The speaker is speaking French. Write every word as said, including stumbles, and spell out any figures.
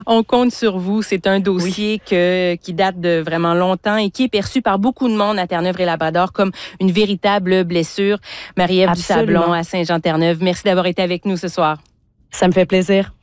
On compte sur vous. C'est un dossier oui. que, qui date de vraiment longtemps et qui est perçu par beaucoup de monde à Terre-Neuve et Labrador comme une véritable blessure. Marie-Ève Dusablon à Saint-Jean-Terre-Neuve, merci d'avoir été avec nous ce soir. Ça me fait plaisir.